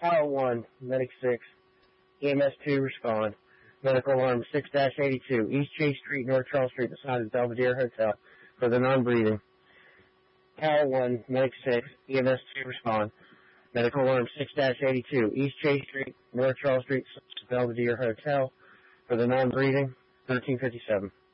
Tower 1, Medic 6, EMS 2, respond. Medical alarm 6-82, East Chase Street, North Charles Street, beside the Belvedere Hotel, for the non-breathing. Tower 1, Medic 6, EMS 2, respond. Medical alarm 6-82, East Chase Street, North Charles Street, Belvedere Hotel, for the non-breathing, 1357.